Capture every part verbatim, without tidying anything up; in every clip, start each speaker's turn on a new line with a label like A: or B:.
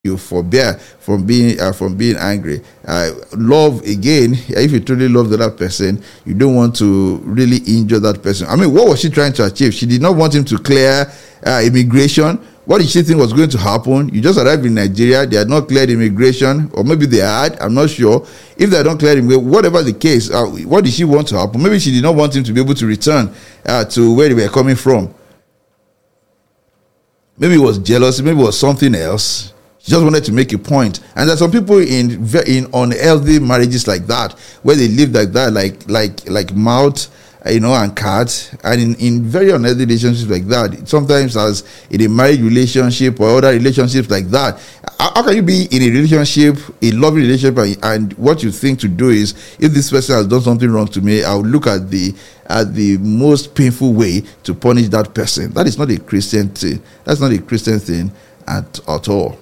A: you forbear from being uh, from being angry. Uh, love, again, if you truly love the other person, you don't want to really injure that person. I mean, what was she trying to achieve? She did not want him to clear uh, immigration. What did she think was going to happen? You just arrived in Nigeria, they had not cleared immigration, or maybe they had, I'm not sure. If they had not cleared immigration, whatever the case, uh, what did she want to happen? Maybe she did not want him to be able to return uh, to where they were coming from. Maybe it was jealousy, maybe it was something else. She just wanted to make a point. And there's some people in in unhealthy marriages like that, where they live like that, like like like mouth, you know, and cat, and in, in very unhealthy relationships like that, sometimes as in a marriage relationship or other relationships like that. How, how can you be in a relationship, a loving relationship, and, and what you think to do is, if this person has done something wrong to me, I'll look at the at the most painful way to punish that person. That is not a Christian thing. That's not a Christian thing at, at all.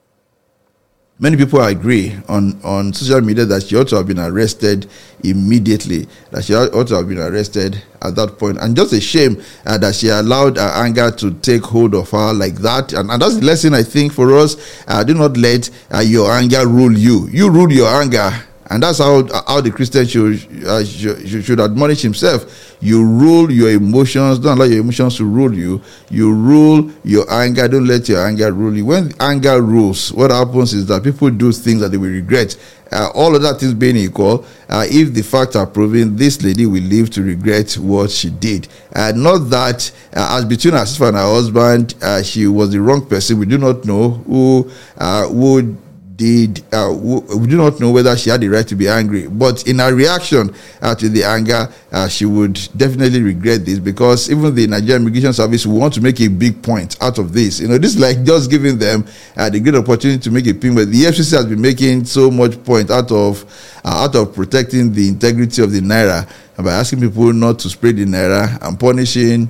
A: Many people agree on, on social media that she ought to have been arrested immediately, that she ought to have been arrested at that point. And just a shame uh, that she allowed her anger to take hold of her like that. And, and that's the lesson, I think, for us. Uh, do not let uh, your anger rule you. You rule your anger. And that's how how the Christian should, uh, should should admonish himself. You rule your emotions. Don't allow your emotions to rule you. You rule your anger. Don't let your anger rule you. When anger rules, what happens is that people do things that they will regret. Uh, all of that things being equal, uh, if the facts are proven, this lady will live to regret what she did. Uh, not that uh, as between herself and her husband, uh, she was the wrong person. We do not know who uh, would. Did uh, we do not know whether she had the right to be angry, but in her reaction uh, to the anger, uh, she would definitely regret this, because even the Nigerian Immigration Service will want to make a big point out of this. You know, this is like just giving them uh, the great opportunity to make a point. But the E F C C has been making so much point out of uh, out of protecting the integrity of the naira by asking people not to spread the naira and punishing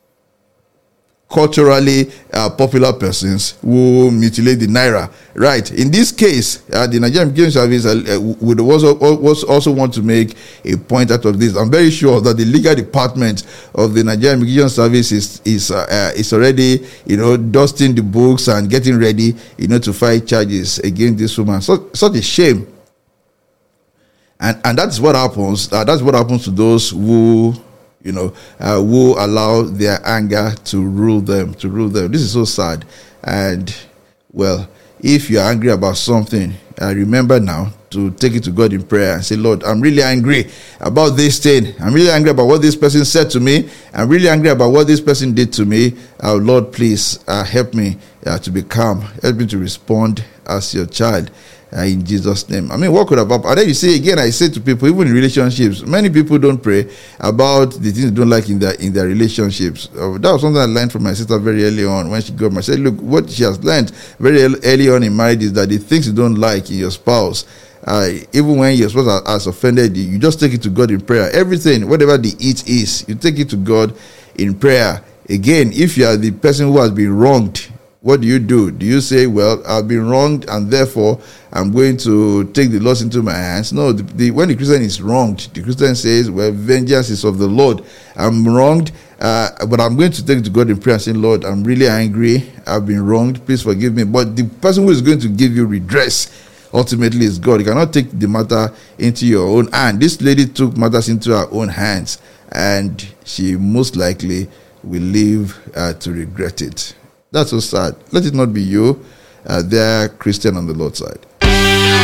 A: culturally uh, popular persons who mutilate the naira. Right. In this case, uh, the Nigerian Immigration Service uh, would also, also want to make a point out of this. I'm very sure that the legal department of the Nigerian Immigration Service is is uh, uh, is already, you know, dusting the books and getting ready, you know, to fight charges against this woman. So, such a shame. And and that's what happens. Uh, that's what happens to those who, you know, uh, who allow their anger to rule them, to rule them. This is so sad. And, well, if you're angry about something, uh, remember now to take it to God in prayer and say, Lord, I'm really angry about this thing. I'm really angry about what this person said to me. I'm really angry about what this person did to me. Uh, Lord, please uh, help me uh, to be calm. Help me to respond as your child. Uh, in Jesus' name. I mean, what could have happened? And then you see, again, I say to people, even in relationships, many people don't pray about the things they don't like in their in their relationships. Uh, that was something I learned from my sister very early on when she got married. I said, look, what she has learned very early on in marriage is that the things you don't like in your spouse, uh, even when your spouse has offended you, you just take it to God in prayer. Everything, whatever the it is, you take it to God in prayer. Again, if you are the person who has been wronged, what do you do? Do you say, well, I've been wronged and therefore I'm going to take the loss into my hands? No, the, the, when the Christian is wronged, the Christian says, well, vengeance is of the Lord. I'm wronged, uh, but I'm going to take it to God in prayer and say, Lord, I'm really angry. I've been wronged. Please forgive me. But the person who is going to give you redress ultimately is God. You cannot take the matter into your own hand. This lady took matters into her own hands, and she most likely will live uh, to regret it. That's so sad. Let it not be you. Uh, they're Christian on the Lord's side.